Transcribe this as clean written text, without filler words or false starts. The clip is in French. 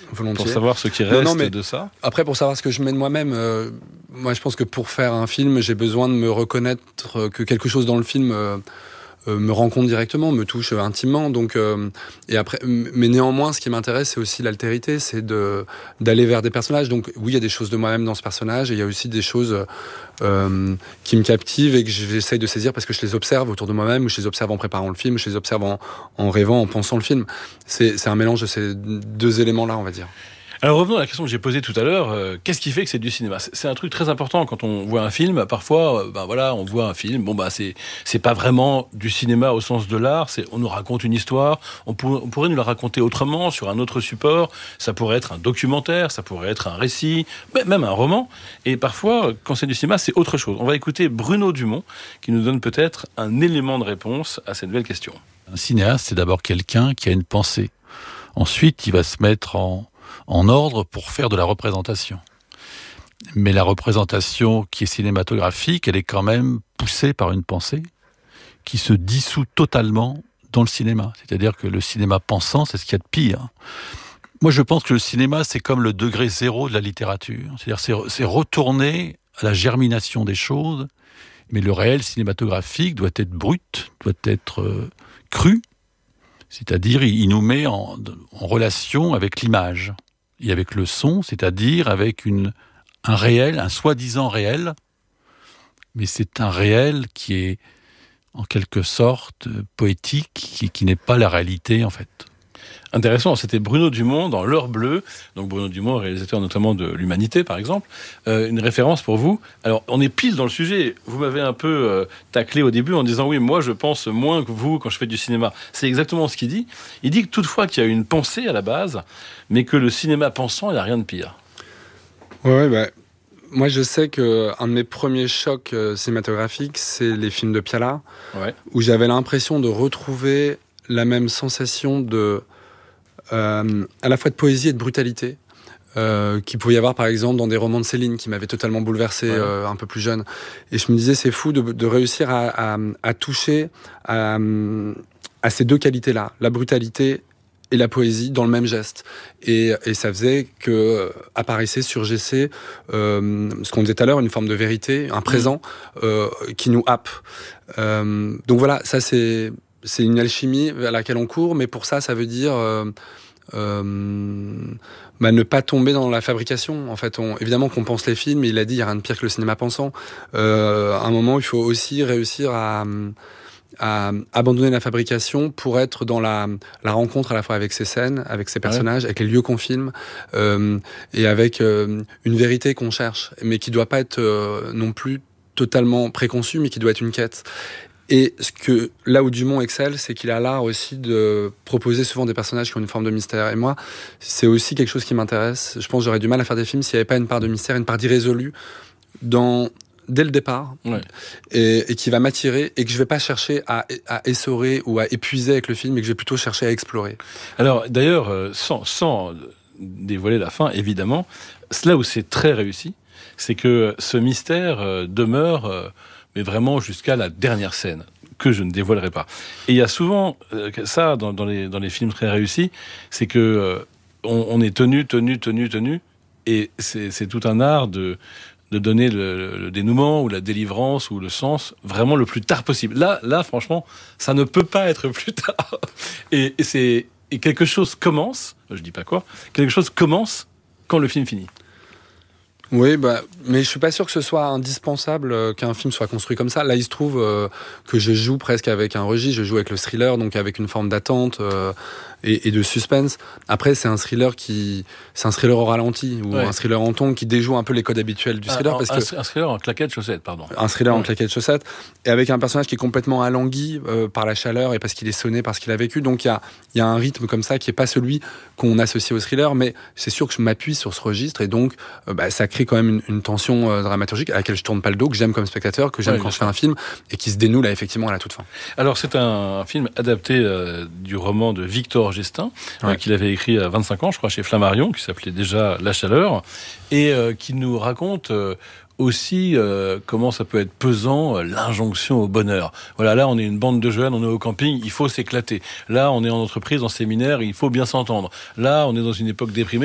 volontiers. Pour savoir ce qui reste de ça. Après, pour savoir ce que je mets de moi-même, moi je pense que pour faire un film, j'ai besoin de me reconnaître que quelque chose dans le film me rencontre directement, me touche intimement. Donc, et après, mais néanmoins, ce qui m'intéresse, c'est aussi l'altérité, c'est d'aller vers des personnages. Donc oui, il y a des choses de moi-même dans ce personnage, et il y a aussi des choses qui me captivent et que j'essaye de saisir parce que je les observe autour de moi-même, ou je les observe en préparant le film, ou je les observe en rêvant, en pensant le film. C'est un mélange de ces deux éléments-là, on va dire. Alors revenons à la question que j'ai posée tout à l'heure, qu'est-ce qui fait que c'est du cinéma ? C'est un truc très important quand on voit un film. Parfois, on voit un film, c'est pas vraiment du cinéma au sens de l'art, on nous raconte une histoire, on pourrait nous la raconter autrement, sur un autre support, ça pourrait être un documentaire, ça pourrait être un récit, même un roman, et parfois, quand c'est du cinéma, c'est autre chose. On va écouter Bruno Dumont, qui nous donne peut-être un élément de réponse à cette belle question. Un cinéaste, c'est d'abord quelqu'un qui a une pensée. Ensuite, il va se mettre en ordre pour faire de la représentation. Mais la représentation qui est cinématographique, elle est quand même poussée par une pensée qui se dissout totalement dans le cinéma. C'est-à-dire que le cinéma pensant, c'est ce qu'il y a de pire. Moi, je pense que le cinéma, c'est comme le degré zéro de la littérature. C'est-à-dire c'est retourner à la germination des choses, mais le réel cinématographique doit être brut, doit être cru, c'est-à-dire il nous met en relation avec l'image. Et avec le son, c'est-à-dire avec un réel, un soi-disant réel, mais c'est un réel qui est en quelque sorte poétique, qui n'est pas la réalité en fait. Intéressant, c'était Bruno Dumont dans L'heure bleue, donc Bruno Dumont, réalisateur notamment de L'Humanité par exemple, une référence pour vous. Alors on est pile dans le sujet, vous m'avez un peu taclé au début en disant oui, moi je pense moins que vous quand je fais du cinéma. C'est exactement ce qu'il dit. Il dit que toutefois qu'il y a une pensée à la base, mais que le cinéma pensant, il n'y a rien de pire. Moi je sais qu'un de mes premiers chocs cinématographiques, c'est les films de Piala, où j'avais l'impression de retrouver la même sensation à la fois de poésie et de brutalité qu'il pouvait y avoir par exemple dans des romans de Céline qui m'avaient totalement bouleversé un peu plus jeune, et je me disais c'est fou de réussir à toucher à ces deux qualités-là, la brutalité et la poésie dans le même geste, et ça faisait que apparaissait, surgissait ce qu'on disait tout à l'heure, une forme de vérité, un présent qui nous happe. Donc voilà, ça c'est une alchimie vers laquelle on court, mais pour ça veut dire ne pas tomber dans la fabrication. En fait, évidemment qu'on pense les films, mais il a dit il n'y a rien de pire que le cinéma pensant. À un moment, il faut aussi réussir à abandonner la fabrication pour être dans la rencontre à la fois avec ces scènes, avec ces personnages, avec les lieux qu'on filme, et avec une vérité qu'on cherche, mais qui ne doit pas être non plus totalement préconçue, mais qui doit être une quête. Et là où Dumont excelle, c'est qu'il a l'art aussi de proposer souvent des personnages qui ont une forme de mystère. Et moi, c'est aussi quelque chose qui m'intéresse. Je pense que j'aurais du mal à faire des films s'il n'y avait pas une part de mystère, une part d'irrésolu dès le départ, et qui va m'attirer, et que je ne vais pas chercher à essorer ou à épuiser avec le film, mais que je vais plutôt chercher à explorer. Alors d'ailleurs, sans dévoiler la fin, évidemment, là où c'est très réussi, c'est que ce mystère demeure... mais vraiment jusqu'à la dernière scène, que je ne dévoilerai pas. Et il y a souvent ça dans les films très réussis, c'est que on est tenu, et c'est tout un art de donner le dénouement ou la délivrance ou le sens vraiment le plus tard possible. Là, franchement, ça ne peut pas être plus tard. Et quelque chose commence, je dis pas quoi, quelque chose commence quand le film finit. Oui, mais je suis pas sûr que ce soit indispensable qu'un film soit construit comme ça. Là, il se trouve que je joue presque avec un registre, je joue avec le thriller, donc avec une forme d'attente et de suspense. Après, c'est un thriller au ralenti, ou un thriller en ton qui déjoue un peu les codes habituels du thriller. Un thriller en claquettes chaussettes, pardon. Un thriller en claquettes chaussettes, et avec un personnage qui est complètement alangui par la chaleur et parce qu'il est sonné, parce qu'il a vécu. Donc il y a un rythme comme ça qui est pas celui qu'on associe au thriller, mais c'est sûr que je m'appuie sur ce registre, et donc ça crée quand même une tension dramaturgique à laquelle je tourne pas le dos, que j'aime comme spectateur, que j'aime quand je fais un film, et qui se dénoue là effectivement à la toute fin. Alors c'est un film adapté du roman de Victor Gestin, qu'il avait écrit à 25 ans, je crois, chez Flammarion, qui s'appelait déjà La Chaleur, et qui nous raconte aussi comment ça peut être pesant, l'injonction au bonheur. Voilà, là on est une bande de jeunes, on est au camping, il faut s'éclater. Là on est en entreprise, en séminaire, il faut bien s'entendre. Là on est dans une époque déprimée.